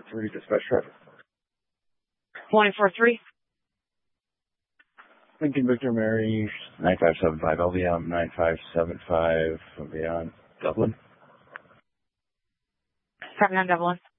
3 dispatch traffic. 143. Lincoln Victor Mary 9575 LVM 9575 beyond Dublin. 79 Dublin.